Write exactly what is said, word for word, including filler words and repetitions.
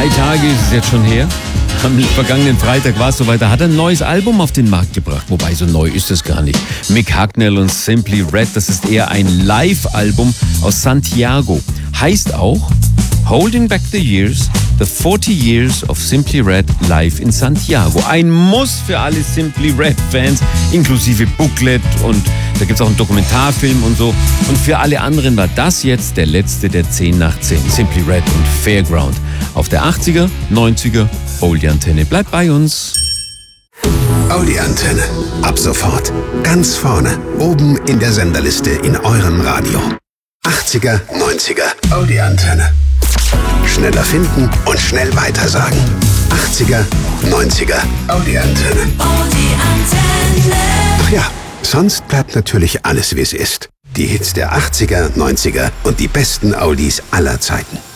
Drei Tage ist es jetzt schon her. Am vergangenen Freitag war es soweit, da hat er ein neues Album auf den Markt gebracht. Wobei, so neu ist es gar nicht. Mick Hucknall und Simply Red, das ist eher ein Live-Album aus Santiago. Heißt auch Holding Back the Years, The forty Years of Simply Red live in Santiago. Ein Muss für alle Simply Red-Fans, inklusive Booklet, und da gibt es auch einen Dokumentarfilm und so. Und für alle anderen war das jetzt der letzte der zehn nach zehn. Simply Red und Fairground. Auf der achtziger, neunziger Oldie-Antenne. Bleibt bei uns. Oldie-Antenne. Ab sofort ganz vorne, oben in der Senderliste in eurem Radio. achtziger, neunziger Oldie-Antenne. Schneller finden und schnell weitersagen. achtziger, neunziger Oldie-Antenne. Oldie-Antenne. Ach ja, sonst bleibt natürlich alles, wie es ist. Die Hits der achtziger, neunziger und die besten Oldies aller Zeiten.